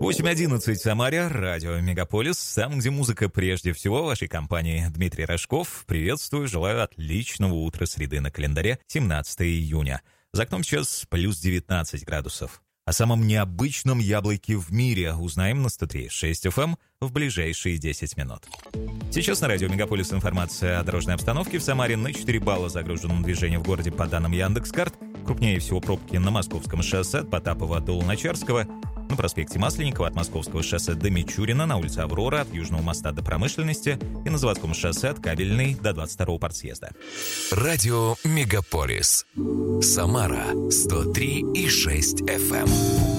8:11 в Самаре, радио «Мегаполис», там, где музыка прежде всего, в вашей компании Дмитрий Рожков. Приветствую, желаю отличного утра среды на календаре, 17 июня. За окном сейчас плюс 19 градусов. О самом необычном яблоке в мире узнаем на 103.6 FM в ближайшие 10 минут. Сейчас на радио «Мегаполис» информация о дорожной обстановке. В Самаре на 4 балла загружено движение в городе по данным Яндекс.Карт. Крупнее всего пробки на Московском шоссе от Потапова до Луначарского, на проспекте Масленникова от Московского шоссе до Мичурина, на улице Аврора от Южного моста до Промышленности и на Заводском шоссе от Кабельной до 22-го партсъезда. Радио «Мегаполис». Самара 103,6 FM.